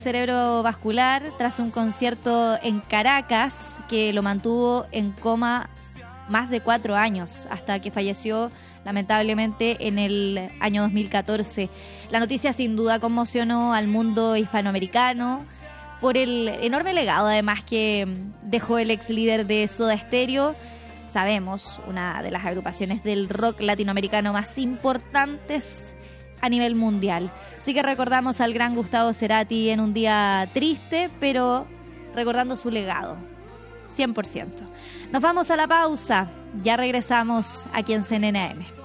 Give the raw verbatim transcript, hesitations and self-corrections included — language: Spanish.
cerebrovascular tras un concierto en Caracas que lo mantuvo en coma más de cuatro años hasta que falleció lamentablemente en el año dos mil catorce. La noticia sin duda conmocionó al mundo hispanoamericano por el enorme legado además que dejó el ex líder de Soda Stereo. Sabemos, una de las agrupaciones del rock latinoamericano más importantes a nivel mundial. Así que recordamos al gran Gustavo Cerati en un día triste, pero recordando su legado, cien por ciento. Nos vamos a la pausa, ya regresamos aquí en C N N A M.